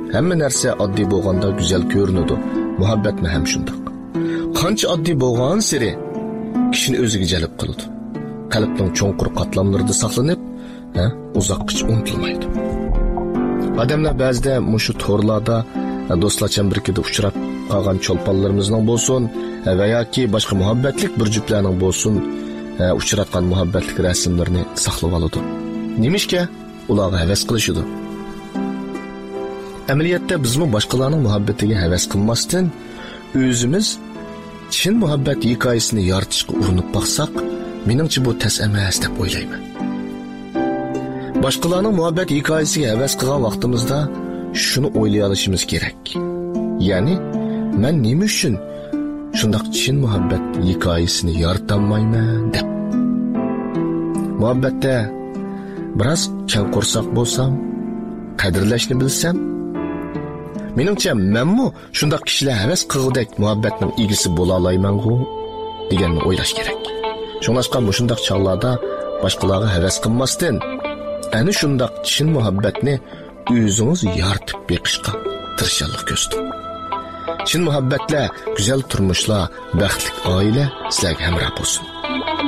Hamma narsa oddiy bo'lganda go'zal ko'rinadi. Muhabbatmi ham shundoq. Qancha oddiy bo'lgan siri kishini o'ziga jalb qiladi. Qalbning cho'nqur qatlamlarida saqlanib, uzoqqacha unutilmaydi. Odamlar ba'zida mushu to'rlarda do'stlarcha birikida uchrab qolgan cho'lponlarimizning bo'lsin va yoki boshqa muhabbatlik bir juftlarning bo'lsin uchratgan muhabbatlik rasmlarini saqlab oladi. Nimishga ularga havas qilishidi. Amaliyotda bizmi boshqalarning muhabbatiga havas qilmasdan o'zimiz chin muhabbat hikoyasini yoritishga urinib baqsak, meningcha bu tas emas deb o'ylayman. Boshqalarning muhabbat hikoyasiga havas qilgan vaqtimizda shuni o'ylay olishimiz kerak. Ya'ni, men nima uchun shundoq chin muhabbat hikoyasini yorita olmayman deb. Muhabbatda biroz keng qo'rsoq bo'lsam, qadrlashni bilsam, meningcha menmi shundoq kishilar havas qilgudek muhabbatning egisi bo'la olmayman-ku deganni o'ylash kerak. Shuningdek, shundoq chog'larda boshqalarga havas qilmasdan, ana shundoq chin muhabbatni o'zingiz yoritib beqishga tirishchilik ko'rsating. Chin muhabbatlar, go'zal turmushlar, baxtli oila sizlarga hamroh bo'lsin.